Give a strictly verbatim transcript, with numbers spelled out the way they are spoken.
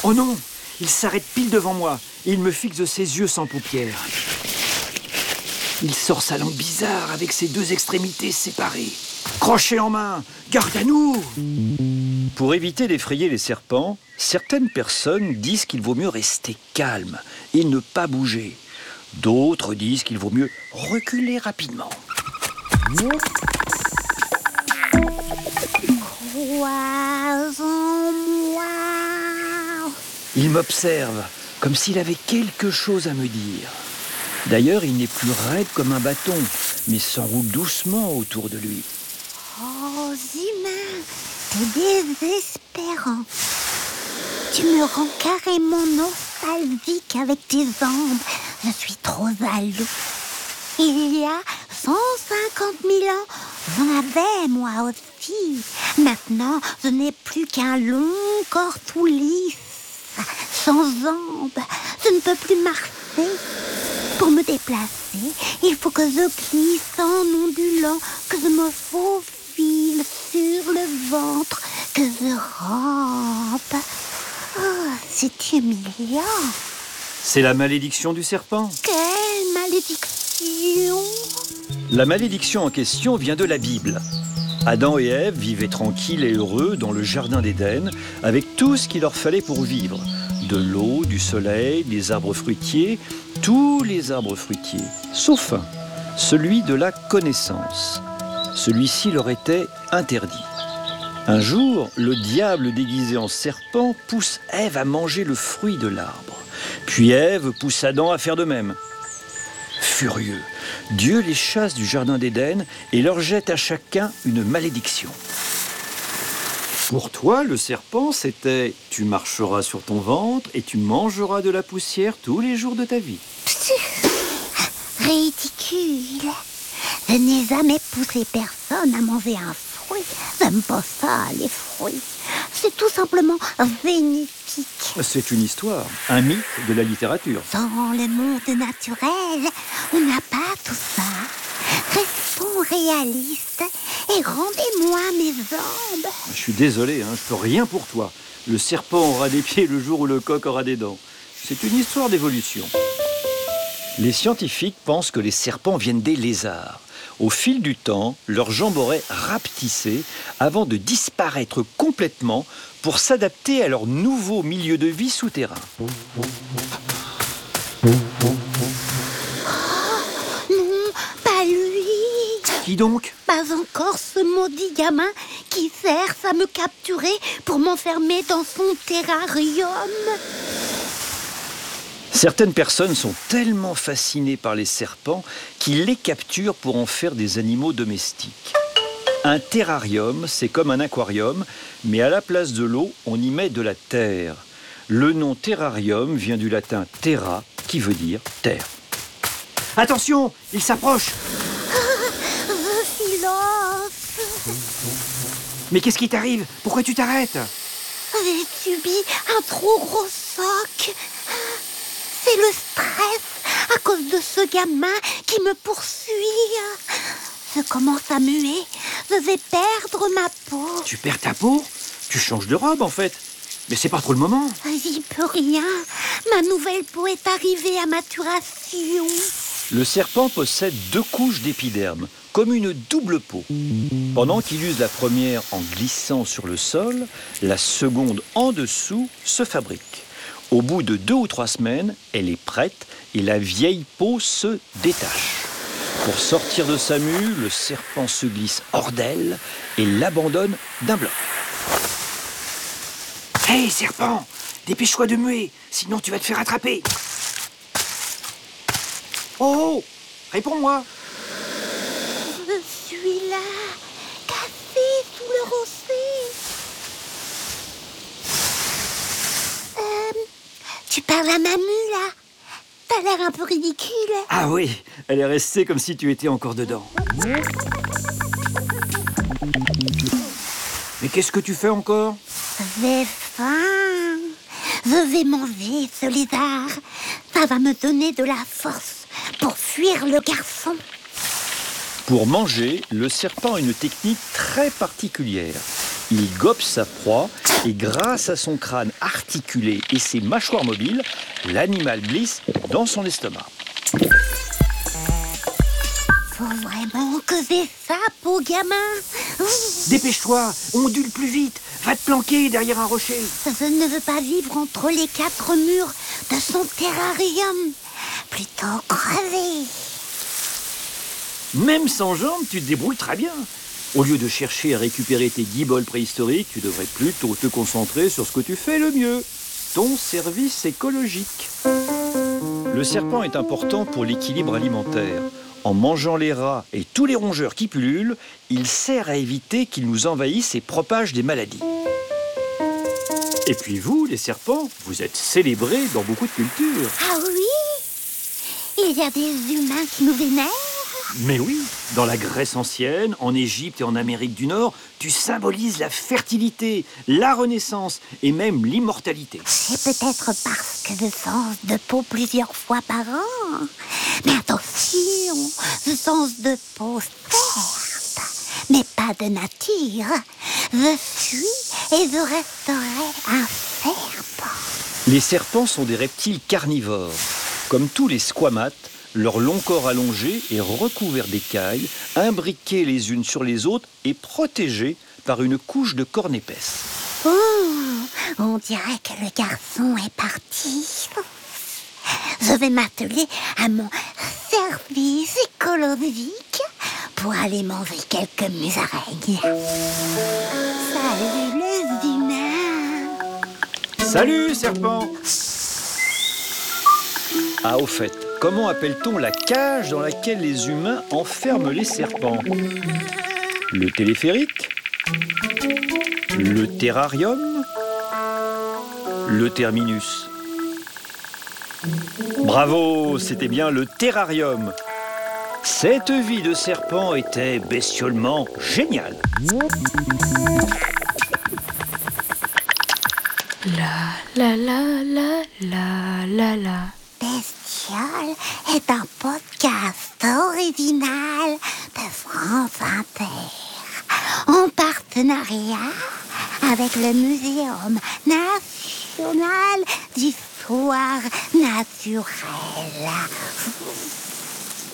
Oh non! Il s'arrête pile devant moi et il me fixe de ses yeux sans paupières. Il sort sa langue bizarre avec ses deux extrémités séparées. Crochet en main, garde à nous! Pour éviter d'effrayer les serpents, certaines personnes disent qu'il vaut mieux rester calme et ne pas bouger. D'autres disent qu'il vaut mieux reculer rapidement. Crois en moi. Il m'observe, comme s'il avait quelque chose à me dire. D'ailleurs, il n'est plus raide comme un bâton, mais s'enroule doucement autour de lui. Oh, humain, t'es désespérant. Tu me rends carrément nostalgique avec tes jambes. Je suis trop jaloux. Il y a cent cinquante mille ans, j'en avais moi aussi. Maintenant, je n'ai plus qu'un long corps tout lisse, sans jambes. Je ne peux plus marcher. Pour me déplacer, il faut que je glisse en ondulant, que je me faufile sur le ventre, que je rampe. Oh, c'est humiliant. C'est la malédiction du serpent. Quelle malédiction! La malédiction en question vient de la Bible. Adam et Ève vivaient tranquilles et heureux dans le jardin d'Éden, avec tout ce qu'il leur fallait pour vivre. De l'eau, du soleil, des arbres fruitiers, tous les arbres fruitiers, sauf un, celui de la connaissance. Celui-ci leur était interdit. Un jour, le diable déguisé en serpent pousse Ève à manger le fruit de l'arbre. Puis Ève pousse Adam à faire de même. Furieux, Dieu les chasse du jardin d'Éden et leur jette à chacun une malédiction. Pour toi, le serpent, c'était « tu marcheras sur ton ventre et tu mangeras de la poussière tous les jours de ta vie ». Ridicule. Je n'ai jamais poussé personne à manger un fruit. J'aime pas ça, les fruits. C'est tout simplement bénéfique. C'est une histoire, un mythe de la littérature. Dans le monde naturel, on n'a pas tout ça. Restons réalistes et rendez-moi mes jambes. Je suis désolé, hein, je peux rien pour toi. Le serpent aura des pieds le jour où le coq aura des dents. C'est une histoire d'évolution. Les scientifiques pensent que les serpents viennent des lézards. Au fil du temps, leurs jambes auraient rapetissé avant de disparaître complètement pour s'adapter à leur nouveau milieu de vie souterrain. Oh, non, pas lui. Qui donc? Pas encore ce maudit gamin qui cherche à me capturer pour m'enfermer dans son terrarium. Certaines personnes sont tellement fascinées par les serpents qu'ils les capturent pour en faire des animaux domestiques. Un terrarium, c'est comme un aquarium, mais à la place de l'eau, on y met de la terre. Le nom terrarium vient du latin terra, qui veut dire terre. Attention, il s'approche! Le silence. Mais qu'est-ce qui t'arrive? Pourquoi tu t'arrêtes? J'ai subi un trop gros choc. C'est le stress à cause de ce gamin qui me poursuit. Je commence à muer. Je vais perdre ma peau. Tu perds ta peau? Tu changes de robe en fait. Mais c'est pas trop le moment. J'y peux rien. Ma nouvelle peau est arrivée à maturation. Le serpent possède deux couches d'épiderme, comme une double peau. Pendant qu'il use la première en glissant sur le sol, la seconde en dessous se fabrique. Au bout de deux ou trois semaines, elle est prête et la vieille peau se détache. Pour sortir de sa mue, le serpent se glisse hors d'elle et l'abandonne d'un bloc. Hé, hey, serpent! Dépêche-toi de muer, sinon tu vas te faire attraper. Oh! Réponds-moi! Je suis là, cassé sous le rocher. Euh, tu parles à ma mue, là? T'as l'air un peu ridicule. Ah oui, elle est restée comme si tu étais encore dedans. Mais qu'est-ce que tu fais encore? J'ai faim. Je vais manger ce lézard. Ça va me donner de la force pour fuir le garçon. Pour manger, le serpent a une technique très particulière. Il gobe sa proie Et grâce à son crâne articulé et ses mâchoires mobiles, l'animal glisse dans son estomac. Faut vraiment que c'est ça, beau gamin. Dépêche-toi, ondule plus vite. Va te planquer derrière un rocher. Je ne veux pas vivre entre les quatre murs de son terrarium. Plutôt crever. Même sans jambes, tu te débrouilles très bien. Au lieu de chercher à récupérer tes guiboles préhistoriques, tu devrais plutôt te concentrer sur ce que tu fais le mieux. Ton service écologique. Le serpent est important pour l'équilibre alimentaire. En mangeant les rats et tous les rongeurs qui pullulent, il sert à éviter qu'ils nous envahissent et propagent des maladies. Et puis vous, les serpents, vous êtes célébrés dans beaucoup de cultures. Ah oui? Il y a des humains qui nous vénèrent? Mais oui, dans la Grèce ancienne, en Égypte et en Amérique du Nord, tu symbolises la fertilité, la renaissance et même l'immortalité. C'est peut-être parce que je change de peau plusieurs fois par an. Mais attention, je change de peau, certes, mais pas de nature. Je fuis et je resterai un serpent. Les serpents sont des reptiles carnivores. Comme tous les squamates, leur long corps allongé est recouvert d'écailles, imbriqués les unes sur les autres et protégés par une couche de corne épaisse. Oh, on dirait que le garçon est parti. Je vais m'atteler à mon service écologique pour aller manger quelques musaraignes. Salut les humains. Salut, serpent! Ah, au fait, comment appelle-t-on la cage dans laquelle les humains enferment les serpents? Le téléphérique? Le terrarium? Le terminus? Bravo, c'était bien le terrarium. Cette vie de serpent était bestiolement géniale. La la la la la la la. Bestiole est un podcast original de France Inter en partenariat avec le Muséum national d'histoire naturelle.